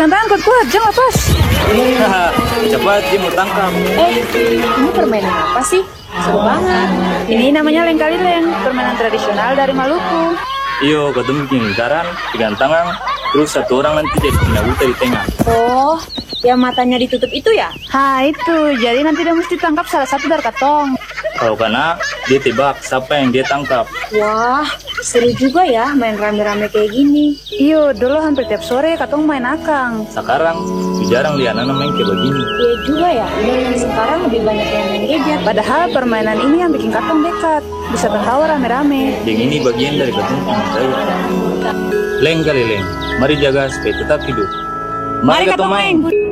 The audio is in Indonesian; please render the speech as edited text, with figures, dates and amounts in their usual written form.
Pegang tangan kuat, jangan lepas. Haha, cepat dia mau tangkap. Ini permainan apa sih? Seru banget. Ini namanya lengkalileng, permainan tradisional dari Maluku. Iyo, ketemu bikin lingkaran, pegang tangan, terus satu orang nanti jadi pindah buta di tengah. Oh, yang matanya ditutup itu ya? Itu. Jadi nanti dia mesti tangkap salah satu dari katong. Kalau kena, dia tebak siapa yang dia tangkap. Wah, seru juga ya main rame-rame kayak gini. Iyo, dulu hampir tiap sore katong main akang. Sekarang, jarang lihat anak main kayak begini. Iya juga ya, sekarang lebih banyak yang main gadget. Padahal permainan ini yang bikin katong dekat. Bisa tertawa rame-rame. Yang ini bagian dari ketemu saya. Leng kali leng, mari jaga supaya tetap hidup. Mari ketemu main.